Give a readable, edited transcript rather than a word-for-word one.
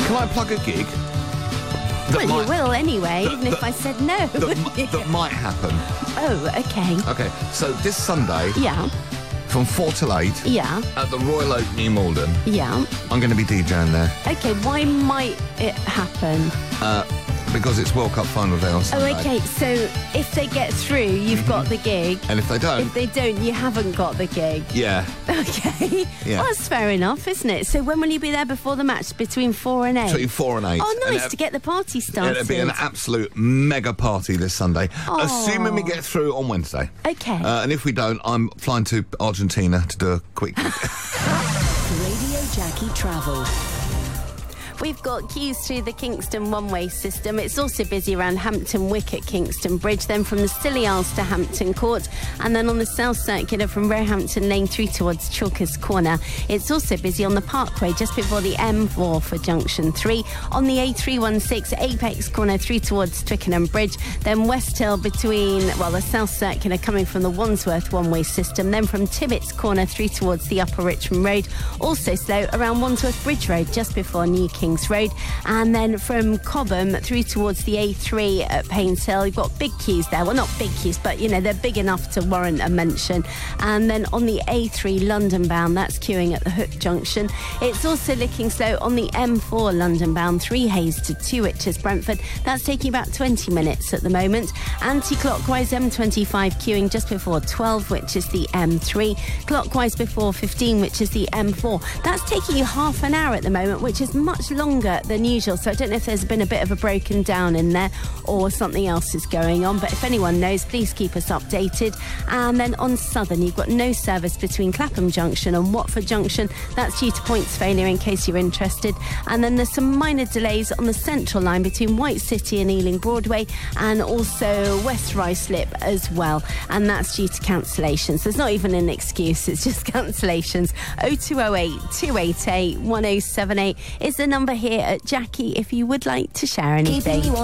Can I plug a gig? Well, you will anyway, even if I said no. That might happen. Oh, okay. Okay, so this Sunday, Yeah, from 4 till 8, yeah, at the Royal Oak, New Malden, yeah. I'm going to be DJing there. Okay, why might it happen? Because it's World Cup final day on Sunday. Oh, okay, so if they get through, you've got the gig. And if they don't... If they don't, you haven't got the gig. Yeah. Okay. Yeah. Well, that's fair enough, isn't it? So when will you be there before the match? Between 4 and 8? Between 4 and 8. Oh, nice, And to get the party started. it'll be an absolute mega party this Sunday. Oh. Assuming we get through on Wednesday. Okay. And if we don't, I'm flying to Argentina to do a quick... Radio Jackie Travel. We've got queues through the Kingston one-way system. It's also busy around Hampton Wick at Kingston Bridge, then from the Scilly Isles to Hampton Court, and then on the South Circular from Roehampton Lane through towards Chalkers Corner. It's also busy on the Parkway just before the M4 for Junction 3, on the A316 Apex Corner through towards Twickenham Bridge, then West Hill between, well, the South Circular coming from the Wandsworth one-way system, then from Tibbets Corner through towards the Upper Richmond Road. Also slow around Wandsworth Bridge Road just before New Kings Road, and then from Cobham through towards the A3 at Paynes Hill. You've got big queues there. Well, not big queues, but you know, they're big enough to warrant a mention. And then on the A3 London bound, that's queuing at the Hook Junction. It's also looking slow on the M4 London bound, 3 Hayes to 2 Witches Brentford. That's taking about 20 minutes at the moment. Anti-clockwise M25 queuing just before 12, which is the M3. Clockwise before 15, which is the M4. That's taking you half an hour at the moment, which is much longer than usual, so I don't know if there's been a bit of a broken down in there or something else is going on, but if anyone knows, please keep us updated. And then on Southern, you've got no service between Clapham Junction and Watford Junction. That's due to points failure, in case you're interested. And then there's some minor delays on the Central line between White City and Ealing Broadway, and also West Ruislip as well, and that's due to cancellations. There's not even an excuse, it's just cancellations. 0208 288 1078 is the number here at Jackie if you would like to share anything.